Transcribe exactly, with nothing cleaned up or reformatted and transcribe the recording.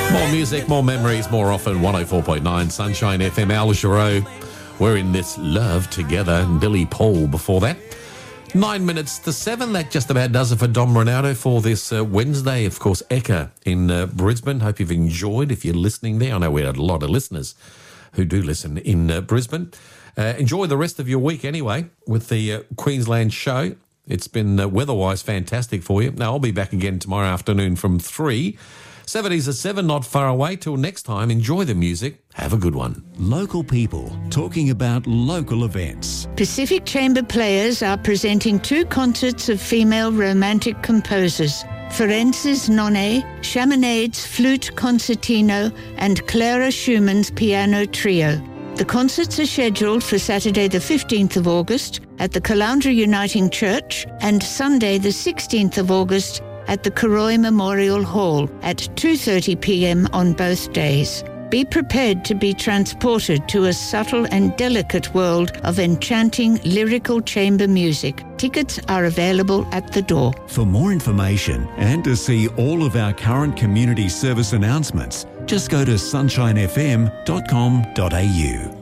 More music, more memories, more often. one oh four point nine Sunshine F M. Al Jarreau. We're in this love together. And Billy Paul before that. Nine minutes to seven. That just about does it for Dom Ronaldo for this uh, Wednesday. Of course, Eka in uh, Brisbane. Hope you've enjoyed if you're listening there. I know we had a lot of listeners who do listen in uh, Brisbane. Uh, enjoy the rest of your week anyway with the uh, Queensland show. It's been uh, weather-wise fantastic for you. Now, I'll be back again tomorrow afternoon from three. seventies at seven, not far away. Till next time, enjoy the music. Have a good one. Local people talking about local events. Pacific Chamber Players are presenting two concerts of female romantic composers. Forensis Nonne, Chaminade's flute concertino, and Clara Schumann's piano trio. The concerts are scheduled for Saturday the fifteenth of August at the Caloundra Uniting Church and Sunday the sixteenth of August at the Karoi Memorial Hall at two thirty p.m. on both days. Be prepared to be transported to a subtle and delicate world of enchanting lyrical chamber music. Tickets are available at the door. For more information and to see all of our current community service announcements, just go to sunshine f m dot com dot a u.